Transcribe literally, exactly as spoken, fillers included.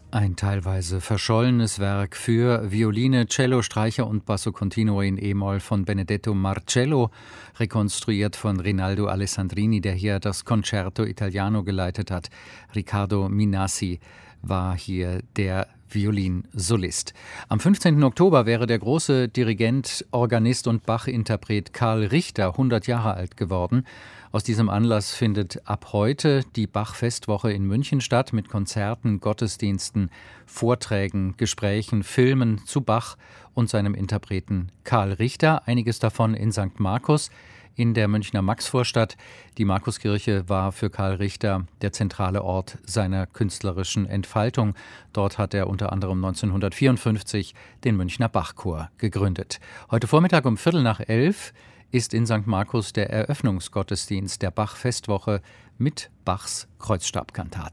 Ein teilweise verschollenes Werk für Violine, Cello, Streicher und Basso Continuo in E-Moll von Benedetto Marcello, rekonstruiert von Rinaldo Alessandrini, der hier das Concerto Italiano geleitet hat. Riccardo Minassi war hier der Violinsolist. Am fünfzehnten Oktober wäre der große Dirigent, Organist und Bach-Interpret Karl Richter hundert Jahre alt geworden. Aus diesem Anlass findet ab heute die Bach-Festwoche in München statt mit Konzerten, Gottesdiensten, Vorträgen, Gesprächen, Filmen zu Bach und seinem Interpreten Karl Richter. Einiges davon in Sankt Markus in der Münchner Maxvorstadt. Die Markuskirche war für Karl Richter der zentrale Ort seiner künstlerischen Entfaltung. Dort hat er unter anderem neunzehnhundertvierundfünfzig den Münchner Bachchor gegründet. Heute Vormittag um Viertel nach elf ist in Sankt Markus der Eröffnungsgottesdienst der Bach-Festwoche mit Bachs Kreuzstabkantaten.